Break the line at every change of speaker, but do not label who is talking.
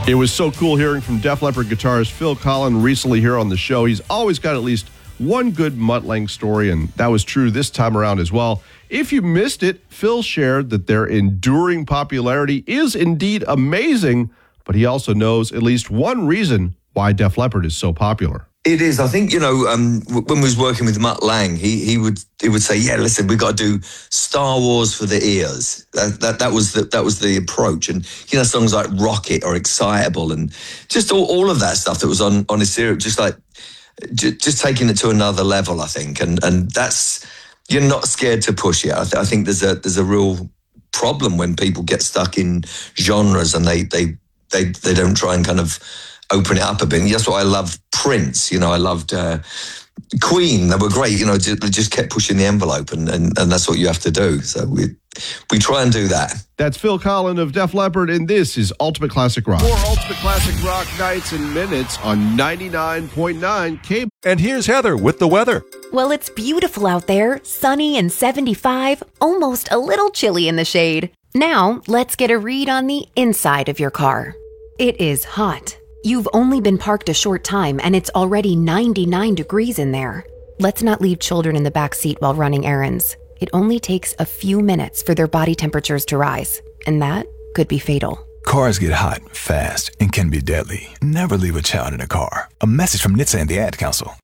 It was so cool hearing from Def Leppard guitarist Phil Collen recently here on the show. He's always got at least one good Mutt Lange story, and that was true this time around as well. If you missed it, Phil shared that their enduring popularity is indeed amazing, but he also knows at least one reason why Def Leppard is so popular.
It is. I think, when we was working with Mutt Lange, he would say, yeah, listen, we got to do Star Wars for the ears. That was the approach. And, songs like Rocket or Excitable and just all of that stuff that was on his series, just taking it to another level, I think. And that's, you're not scared to push it. I think there's a real problem when people get stuck in genres and they don't try and kind of open it up a bit. That's what I love. Prince, I loved Queen. They were great. They just kept pushing the envelope, and that's what you have to do. So we try and do that.
That's Phil Collen of Def Leppard, and this is Ultimate Classic Rock. More Ultimate Classic Rock nights and minutes on 99.9 Cable.
And here's Heather with the weather.
Well, it's beautiful out there, sunny and 75, almost a little chilly in the shade. Now, let's get a read on the inside of your car. It is hot. You've only been parked a short time and it's already 99 degrees in there. Let's not leave children in the back seat while running errands. It only takes a few minutes for their body temperatures to rise, and that could be fatal.
Cars get hot, fast, and can be deadly. Never leave a child in a car. A message from NHTSA and the Ad Council.